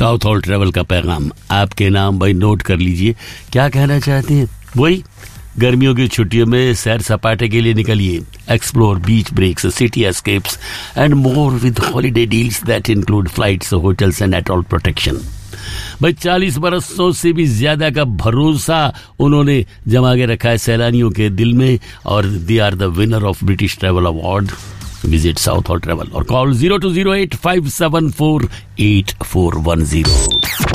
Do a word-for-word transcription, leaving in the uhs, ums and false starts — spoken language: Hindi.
साउथ हॉल ट्रेवल का पैगाम आपके नाम भाई, नोट कर लीजिए। क्या कहना चाहते हैं? वही गर्मियों की छुट्टियों में सैर सपाटे के लिए निकलिए। Explore beach breaks, city escapes and more with holiday deals that include flights, hotels and adult protection. भाई चालीस बरसों से भी ज्यादा का भरोसा उन्होंने जमा के रखा है सैलानियों के दिल में, और they are the winner of British travel award. Visit south hall travel और call zero to zero eight five seven four eight four one zero.